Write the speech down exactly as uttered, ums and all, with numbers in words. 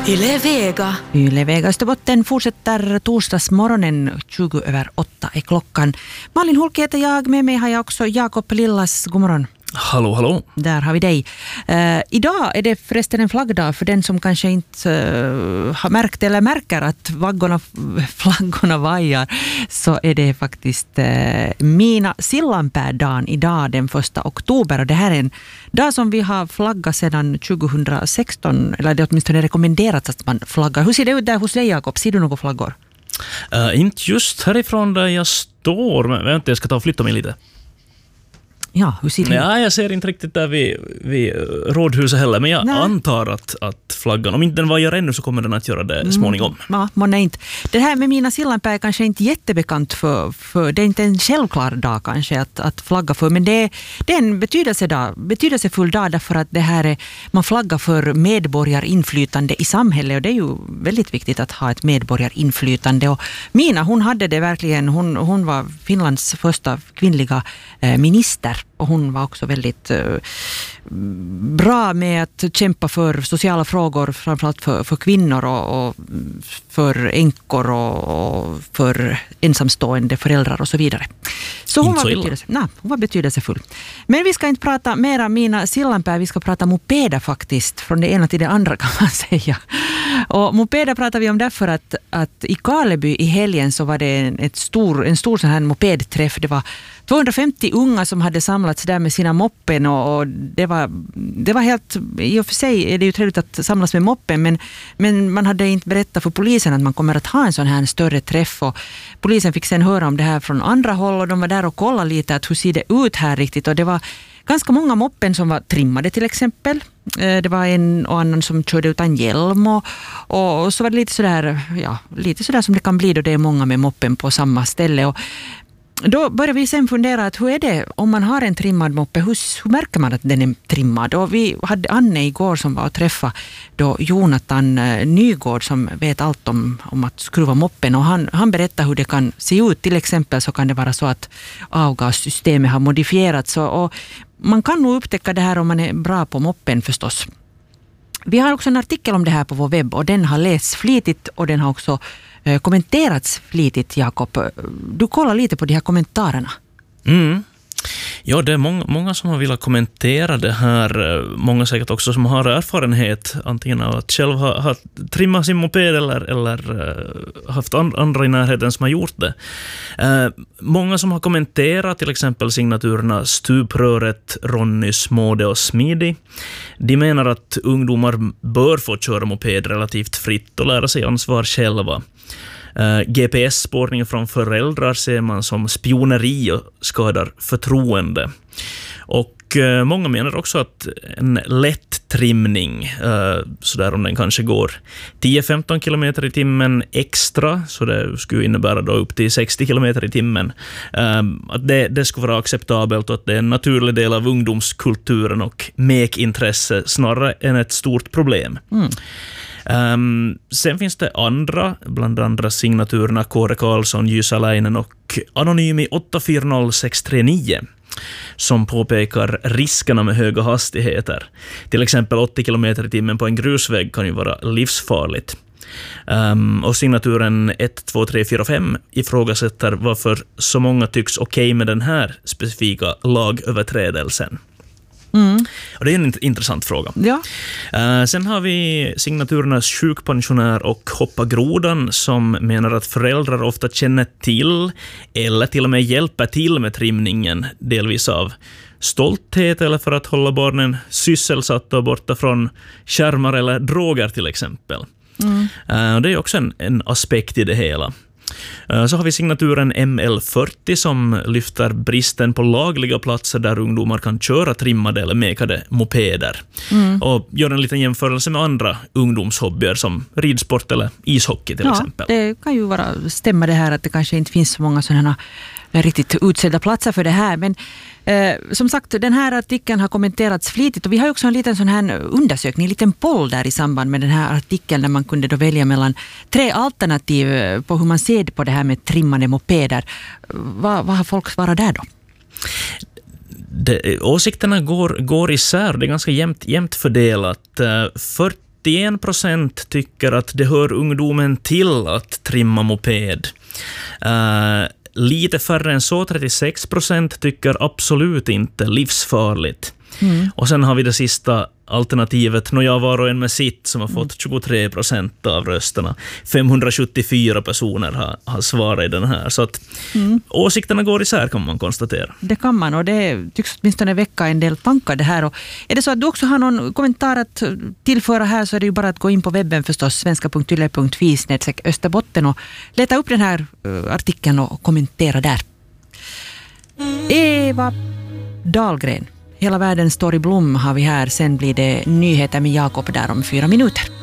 Yle Vega. Yle Vega Österbotten fortsätter torsdagsmorgonen tjugo över åtta är klockan. Malin Hulk heter jag, med mig har jag också Jakob Lillas. God morgon. Hallå, hallå. Där har vi dig. Uh, idag är det förresten en flaggdag för den som kanske inte uh, har märkt eller märker att vaggorna, flaggorna vajar, så är det faktiskt uh, Mina Sillanpää-dagen idag den första oktober. Och det här är en dag som vi har flaggat sedan tjugohundrasexton, eller det är åtminstone rekommenderats att man flaggar. Hur ser det ut där hos dig, Jakob? Ser du några flaggor? Uh, inte just härifrån där jag står, men vänta, jag ska ta och flytta mig lite. Ja, hur ser det ut? Ja, jag ser inte riktigt där vid, vid rådhuset heller, men jag Nej. antar att, att flaggan, om inte den vajar ännu så kommer den att göra det småningom. Mm, ja, man är inte. Det här med Mina Sillanpää är kanske inte jättebekant för, för det är inte en självklar dag kanske att, att flagga för, men det, det är en betydelsedag, betydelsefull dag därför att det här är, man flaggar för medborgarinflytande i samhället, och det är ju väldigt viktigt att ha ett medborgarinflytande. Och Mina, hon hade det verkligen, hon, hon var Finlands första kvinnliga eh, minister. Och hon var också väldigt uh, bra med att kämpa för sociala frågor, framförallt för, för kvinnor och, och för änkor och, och för ensamstående föräldrar och så vidare. Så hon var, betydelse, nej, hon var betydelsefull. Men vi ska inte prata mera Mina Sillanpää, vi ska prata mopeder faktiskt, från det ena till det andra kan man säga. Och mopeder pratar vi om därför att, att i Karleby i helgen så var det en, ett stor, en stor sån här mopedträff. Det var tvåhundrafemtio unga som hade samlats där med sina moppen, och, och det, var, det var helt, i och för sig är det ju trevligt att samlas med moppen, men, men man hade inte berättat för polisen att man kommer att ha en sån här större träff, och polisen fick sen höra om det här från andra håll, och de var där och kollade lite att hur ser det ut här riktigt, och det var ganska många moppen som var trimmade till exempel. Det var en och annan som körde utan hjälm, och, och så var det lite sådär, ja, lite sådär som det kan bli då det är många med moppen på samma ställe. Och då börjar vi sen fundera att hur är det om man har en trimmad moppe, hur, hur märker man att den är trimmad? Och vi hade Anne igår som var och träffade då Jonathan Nygård som vet allt om, om att skruva moppen, och han, han berättar hur det kan se ut. Till exempel så kan det vara så att avgassystemet har modifierats, och, och man kan nog upptäcka det här om man är bra på moppen förstås. Vi har också en artikel om det här på vår webb, och den har lästs flitigt och den har också eh, kommenterats flitigt, Jakob. Du kollar lite på de här kommentarerna. Mm. Ja, det är många, många som har velat kommentera det här. Många säkert också som har erfarenhet antingen av att själv ha, ha trimmat sin moped eller, eller uh, haft and, andra i närheten som har gjort det. Uh, många som har kommenterat till exempel signaturerna Stupröret, Ronny, Småde och Smidig. De menar att ungdomar bör få köra moped relativt fritt och lära sig ansvar själva. Uh, G P S-spårning från föräldrar ser man som spioneri och skadar förtroende. Och uh, många menar också att en lätt trimning, uh, sådär om den kanske går tio till femton kilometer i timmen extra, så det skulle innebära då upp till sextio kilometer i timmen, uh, att det, det skulle vara acceptabelt och att det är en naturlig del av ungdomskulturen och mekintresse snarare än ett stort problem. Mm. Um, sen finns det andra, bland andra signaturerna Kåre Karlsson, Jysalainen och Anonymi åtta fyra noll sex tre nio som påpekar riskerna med höga hastigheter. Till exempel åttio kilometer i timmen på en grusväg kan ju vara livsfarligt. Um, och signaturen ett två tre fyra fem ifrågasätter varför så många tycks okej med den här specifika lagöverträdelsen. Mm. Och det är en intressant fråga. Ja. Uh, sen har vi signaturernas sjukpensionär och Hoppa grodan som menar att föräldrar ofta känner till eller till och med hjälper till med trimningen, delvis av stolthet eller för att hålla barnen sysselsatta och borta från skärmar eller droger till exempel. Mm. Uh, det är också en, en aspekt i det hela. Så har vi signaturen M L fyrtio som lyfter bristen på lagliga platser där ungdomar kan köra trimmade eller mekade mopeder. Mm. Och gör en liten jämförelse med andra ungdomshobbyer som ridsport eller ishockey till ja, exempel. Det kan ju vara stämma det här att det kanske inte finns så många sådana riktigt utsedda platser för det här. Men eh, som sagt, den här artikeln har kommenterats flitigt, och vi har också en liten sån här undersökning, en liten poll där i samband med den här artikeln där man kunde då välja mellan tre alternativ på hur man ser på det här med trimmade mopeder. Vad, vad har folk svarat där då? Det, åsikterna går, går isär, det är ganska jämnt, jämnt fördelat. fyrtio åttioen procent tycker att det hör ungdomen till att trimma moped. Uh, lite färre än så, trettiosex procent tycker absolut inte, livsfarligt. Mm. Och sen har vi det sista alternativet, när jag var och en med sitt, som har fått mm. tjugotre procent av rösterna. femhundrasjuttiofyra personer har, har svarat i den här. Så att mm. åsikterna går isär, kan man konstatera. Det kan man, och det tycks åtminstone väcka en del tankar det här. Och är det så att du också har någon kommentar att tillföra här, så är det ju bara att gå in på webben förstås, svenska punkt yle punkt fi snedstreck Österbotten, och leta upp den här uh, artikeln och kommentera där. Eva Dahlgren. Hela världen står i blom har vi här. Sen blir det nyheter med Jakob där om fyra minuter.